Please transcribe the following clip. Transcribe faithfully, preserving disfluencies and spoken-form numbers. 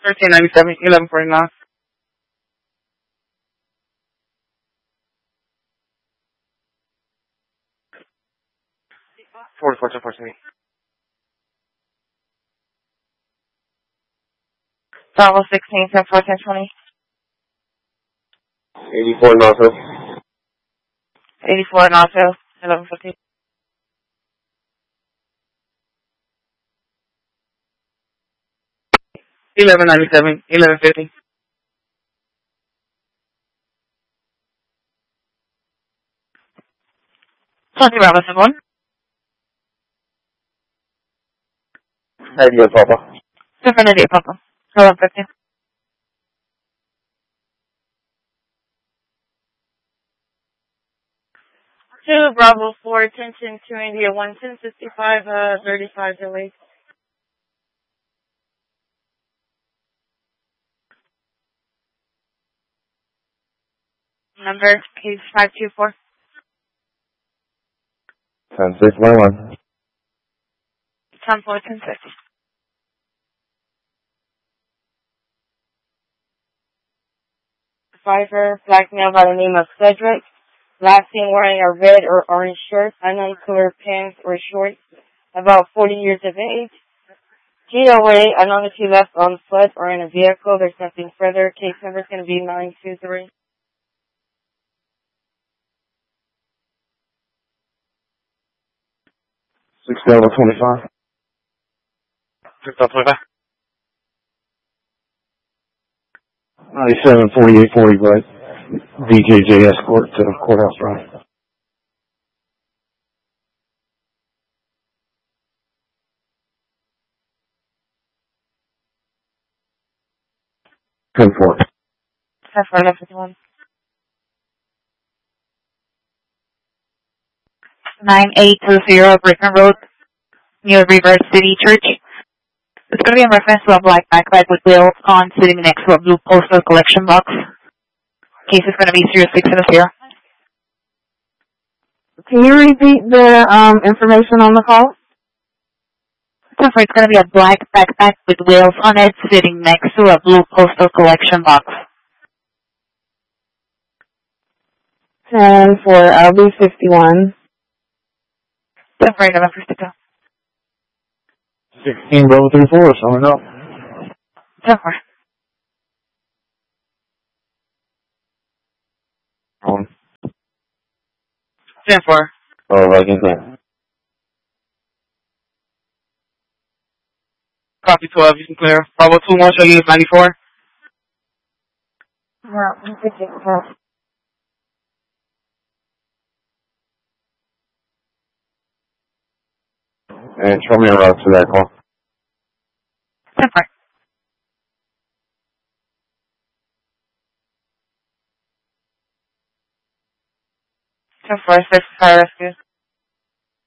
thirteen ninety-seven, eleven forty-nine. forty-four to fourteen. Bravo sixteen, ten fourteen twenty. eighty-four Nato. eighty-four Nato, eleven fifty. eleven ninety-seven, eleven fifty. twenty Bravo one. Idea, Papa. Different idea, Papa. eleven fifty. Two Bravo four, attention to India one ten sixty-five, uh, thirty-five delay. Number case five two four. ten six one one. ten four ten six. Survivor, black male by the name of Cedric. Last seen wearing a red or orange shirt, unknown color pants or shorts, about forty years of age. G O A, unknown if he left on foot or in a vehicle. There's nothing further. Case number is going to be nine two three. six Delta twenty-five. six Delta twenty-five. ninety-seven forty-eight forty, right? V J J escort to the courthouse drive. ten four. ten four eleven fifty-one. nine eight two zero Brickman Road, near River City Church. It's going to be in reference to a black backpack with wheels on sitting next to a blue postal collection box. Case is going to be zero six seven zero. Can you repeat the um, information on the call? So it's going to be a black backpack with wheels on it sitting next to a blue postal collection box. ten for L B fifty-one. ten for eleven fifty-two. sixteen Bravo three four, summing up. ten for. On. ten four. Oh, I can say. Copy twelve, you can clear. Bravo two one, show you is ninety-four. Yeah, And show me a route to that call. ten for. ten four, six fire rescue.